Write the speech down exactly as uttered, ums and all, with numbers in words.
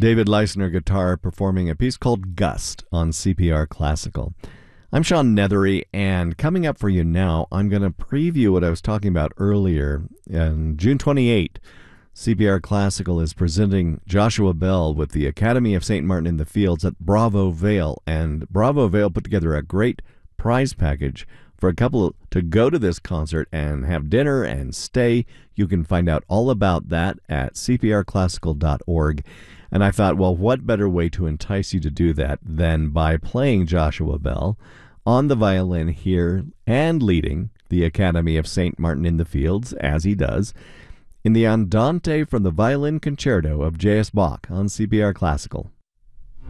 David Leisner guitar performing a piece called Gust on C P R Classical. I'm Sean Nethery, and coming up for you now, I'm going to preview what I was talking about earlier. On June twenty-eighth, C P R Classical is presenting Joshua Bell with the Academy of Saint Martin in the Fields at Bravo Vale, and Bravo Vale put together a great prize package for a couple to go to this concert and have dinner and stay. You can find out all about that at c p r classical dot org. And I thought, well, what better way to entice you to do that than by playing Joshua Bell on the violin here and leading the Academy of Saint Martin in the Fields, as he does, in the Andante from the Violin Concerto of J S. Bach on C P R Classical.